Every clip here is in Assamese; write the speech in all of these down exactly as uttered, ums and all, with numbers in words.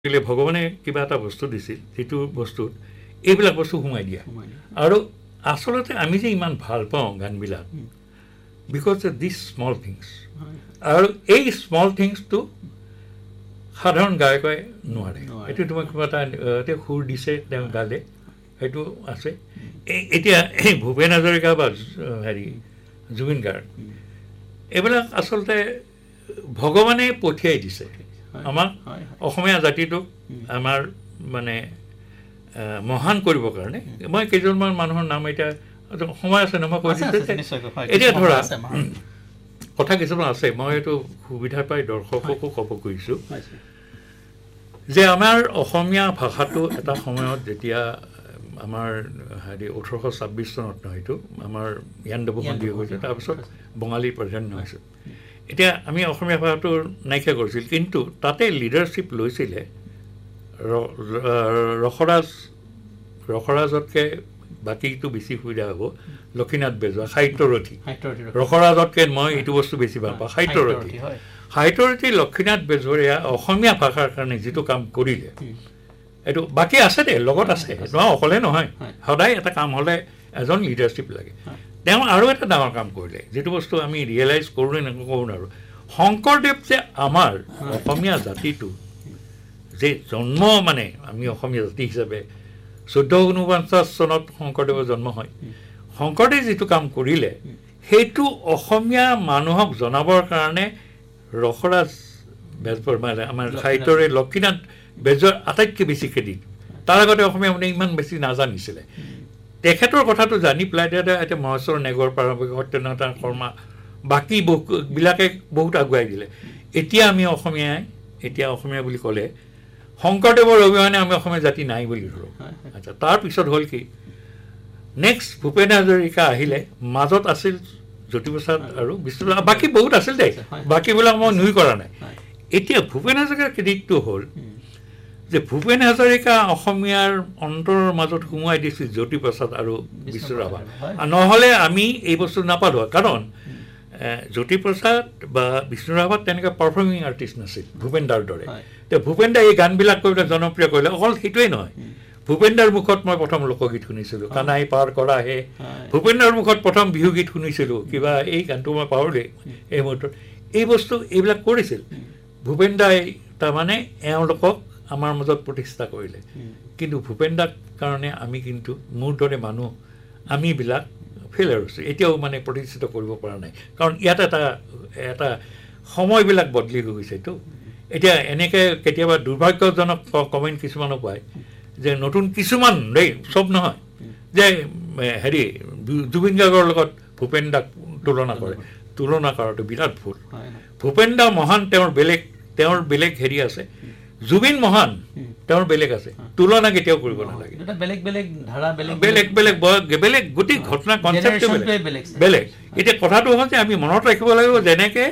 দিলে ভগৱানে কিবা এটা বস্তু দিছিল যিটো বস্তুত এইবিলাক বস্তু সোমাই দিয়া আৰু আসলতে আমি যে ইমান ভাল পাওঁ গানবিলাক because of this small things আৰু এই স্মল থিংছটো সাধাৰণ গায়কে নোৱাৰে এইটো তোমাক কিবা এটা এতিয়া সুৰ দিছে তেওঁ গালে সেইটো আছে এতিয়া এই ভূপেন হাজৰিকা বা হেৰি জুবিন গাৰ্গ এইবিলাক আচলতে ভগৱানে পঠিয়াই দিছে আমাক অসমীয়া জাতিটোক আমাৰ মানে মহান কৰিবৰ কাৰণে মই কেইজনমান মানুহৰ নাম এতিয়া সময় আছে নহয় কৈ দিছে এতিয়া ধৰা কথা কিছুমান আছে মই এইটো সুবিধা পাই দৰ্শককো ক'ব খুজিছোঁ যে আমাৰ অসমীয়া ভাষাটো এটা সময়ত যেতিয়া আমাৰ হেৰি ওঠৰশ ছাব্বিছ চনত নহয় এইটো আমাৰ ইয়াণ্ডাবু সন্ধি হৈছিল তাৰপিছত বঙালীৰ প্ৰাধান্য হৈছিল এতিয়া আমি অসমীয়া ভাষাটো নাইকিয়া কৰিছিল কিন্তু তাতে লিডাৰশ্বিপ লৈছিলে ৰসৰাজ ৰসৰাজতকৈ বাকীটো বেছি সুবিধা হ'ব লক্ষীনাথ বেজবৰুৱা সাহিত্যৰথী ৰসৰাজতকৈ মই এইটো বস্তু বেছি ভাল পাওঁ সাহিত্যৰথী সাহিত্যৰথী লক্ষীনাথ বেজবৰুৱাই অসমীয়া ভাষাৰ কাৰণে যিটো কাম কৰিলে এইটো বাকী আছে দে লগত আছে নহয় অকলে নহয় সদায় এটা কাম হ'লে এজন লিডাৰশ্বিপ লাগে তেওঁ আৰু এটা ডাঙৰ কাম কৰিলে যিটো বস্তু আমি ৰিয়েলাইজ কৰোঁ নকৰোঁ আৰু শংকৰদেৱ যে আমাৰ অসমীয়া জাতিটো যে জন্ম মানে আমি অসমীয়া জাতি হিচাপে চৈধ্যশ ঊনপঞ্চাছ চনত শংকৰদেৱৰ জন্ম হয় শংকৰদেৱে যিটো কাম কৰিলে সেইটো অসমীয়া মানুহক জনাবৰ কাৰণে ৰসৰাজ বেজবৰুৱা মানে আমাৰ সাহিত্যৰে লক্ষীনাথ বেজবৰুৱাৰ আটাইতকৈ বেছি ক্ৰেডিট তাৰ আগতে অসমীয়া মানে ইমান বেছি নাজানিছিলে তেখেতৰ কথাটো জানি পেলাই এতিয়া মহেশ্বৰ নেগৰ প্ৰাৰম্ভিক সত্যনাৰায়ণ শৰ্মা বাকী বহুবিলাকে বহুত আগুৱাই দিলে এতিয়া আমি অসমীয়াই এতিয়া অসমীয়া বুলি ক'লে শংকৰদেৱৰ অবিহনে আমি অসমীয়া জাতি নাই বুলি ধৰোঁ আচ্ছা তাৰপিছত হ'ল কি নেক্সট ভূপেন হাজৰিকা আহিলে মাজত আছিল জ্যোতিপ্ৰসাদ আৰু বিষ্ণু বাকী বহুত আছিল দেই বাকীবিলাক মই নুই কৰা নাই এতিয়া ভূপেন হাজৰিকাৰ ক্ৰেডিটটো হ'ল যে ভূপেন হাজৰিকা অসমীয়াৰ অন্তৰৰ মাজত সোমোৱাই দিছিল জ্যোতিপ্ৰসাদ আৰু বিষ্ণু ৰাভা নহ'লে আমি এই বস্তু নাপালোঁ কাৰণ জ্যোতিপ্ৰসাদ বা বিষ্ণু ৰাভা তেনেকৈ পাৰফৰ্মিং আৰ্টিষ্ট নাছিল ভূপেন দাৰ দৰে এতিয়া ভূপেন দাই এই গানবিলাক কৰিবলৈ জনপ্ৰিয় কৰিলে অকল সেইটোৱেই নহয় ভূপেন দাৰ মুখত মই প্ৰথম লোকগীত শুনিছিলোঁ কানাই পাৰ কৰা হে ভূপেন দাৰ মুখত প্ৰথম বিহুগীত শুনিছিলোঁ কিবা এই গানটো মই পাহৰিলোঁ এই মুহূৰ্তত এই বস্তু এইবিলাক কৰিছিল ভূপেন দাই তাৰমানে এওঁলোকক আমাৰ মাজত প্ৰতিষ্ঠা কৰিলে কিন্তু ভূপেন দাৰ কাৰণে আমি কিন্তু মোৰ দৰে মানুহ আমিবিলাক ফেইলাৰ হৈছোঁ এতিয়াও মানে প্ৰতিষ্ঠিত কৰিব পৰা নাই কাৰণ ইয়াত এটা এটা সময়বিলাক বদলি হৈ গৈছেতো এতিয়া এনেকৈ কেতিয়াবা দুৰ্ভাগ্যজনক কমেণ্ট কিছুমানো পায় যে নতুন কিছুমান দেই চব নহয় যে হেৰি জুবিন গাৰ্গৰ লগত ভূপেন দাক তুলনা কৰে তুলনা কৰাটো বিৰাট ভুল ভূপেন দা মহান তেওঁৰ বেলেগ তেওঁৰ বেলেগ হেৰি আছে জুবিন মহান তেওঁৰ বেলেগ আছে তুলনা কেতিয়াও কৰিব নালাগে বেলেগ বেলেগ ধাৰা বেলেগ বেলেগ বেলেগ বেলেগ গোটেই ঘটনা কনচেপ্টটো বেলেগ বেলেগ এতিয়া কথাটো হ'ল যে আমি মনত ৰাখিব লাগিব যেনেকৈ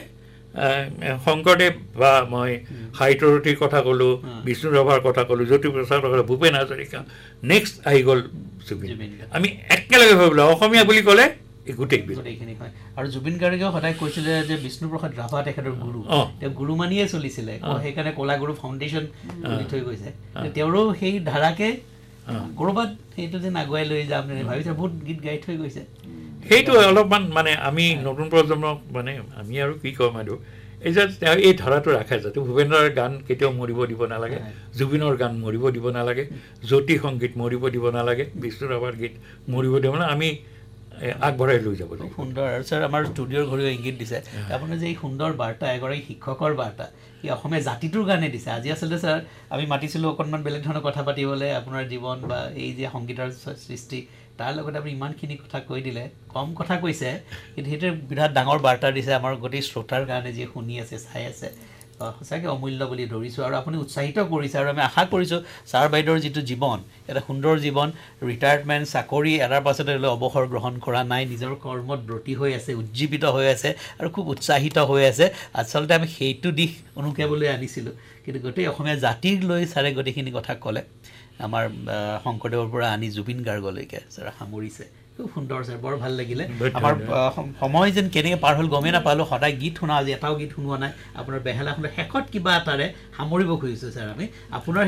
শংকৰদেৱ বা মই সাহিত্যৰথীৰ কথা ক'লোঁ বিষ্ণু ৰাভাৰ কথা ক'লোঁ জ্যোতিপ্ৰসাদৰ কথা ভূপেন হাজৰিকা নেক্সট আহি গ'ল জুবিন আমি একেলগে ভাবিলোঁ অসমীয়া বুলি ক'লে গোটেইখিনি হয় আৰু জুবিন গাৰ্গেও সদায় কৈছিলে যে বিষ্ণুপ্ৰসাদ ৰাভা তেখেতৰ গুৰু তেওঁ গুৰু মানিয়ে চলিছিলে সেইকাৰণে কলা গুৰু ফাউণ্ডেশ্যন খুলি থৈ গৈছে তেওঁৰো সেই ধাৰাকে ক'ৰবাত সেইটো যেন আগুৱাই লৈ যাম ভাবিছে বহুত গীত গাই থৈ গৈছে সেইটো অলপমান মানে আমি নতুন প্ৰজন্মক মানে আমি আৰু কি ক'ম আৰু এই যে এই ধাৰাটো ৰাখে যাতে ভূপেন্দ্ৰৰ গান কেতিয়াও মৰিব দিব নালাগে জুবিনৰ গান মৰিব দিব নালাগে জ্যোতি সংগীত মৰিব দিব নালাগে বিষ্ণু ৰাভাৰ গীত মৰিব দিব নালাগে আমি আগবঢ়াই লৈ যাব লাগিব সুন্দৰ আৰু ছাৰ আমাৰ ষ্টুডিঅ'ৰ ঘৰেও ইংগিত দিছে আপোনাৰ যে এই সুন্দৰ বাৰ্তা এগৰাকী শিক্ষকৰ বাৰ্তা এই অসমীয়া জাতিটোৰ কাৰণে দিছে আজি আচলতে ছাৰ আমি মাতিছিলোঁ অকণমান বেলেগ ধৰণৰ কথা পাতিবলৈ আপোনাৰ জীৱন বা এই যে সংগীতৰ সৃষ্টি তাৰ লগতে আপুনি ইমানখিনি কথা কৈ দিলে কম কথা কৈছে কিন্তু সেইটো বিৰাট ডাঙৰ বাৰ্তা দিছে আমাৰ গোটেই শ্ৰোতাৰ কাৰণে যি শুনি আছে চাই আছে সঁচাকৈ অমূল্য বুলি ধৰিছোঁ আৰু আপুনি উৎসাহিত কৰিছে আৰু আমি আশা কৰিছোঁ ছাৰ বাইদেউৰ যিটো জীৱন এটা সুন্দৰ জীৱন ৰিটায়াৰমেণ্ট চাকৰি এৰাৰ পাছতে অৱসৰ গ্ৰহণ কৰা নাই নিজৰ কৰ্মত ব্ৰতী হৈ আছে উজ্জীৱিত হৈ আছে আৰু খুব উৎসাহিত হৈ আছে আচলতে আমি সেইটো দিশ অনুকেবলৈ আনিছিলোঁ কিন্তু গোটেই অসমীয়া জাতিক লৈ ছাৰে গোটেইখিনি কথা ক'লে আমাৰ শংকৰদেৱৰ পৰা আনি জুবিন গাৰ্গলৈকে ছাৰ সামৰিছে খুব সুন্দৰ ছাৰ, বৰ ভাল লাগিলে। আমাৰ সময় যেন কেনেকৈ পাৰ হ'ল গমেই নাপালোঁ, সদায় গীত শুনা, আজি এটাও গীত শুনোৱা নাই। আপোনাৰ বেহেলাখনৰ শেষত কিবা এটাৰে সামৰিব খুজিছোঁ ছাৰ আমি আপোনাৰ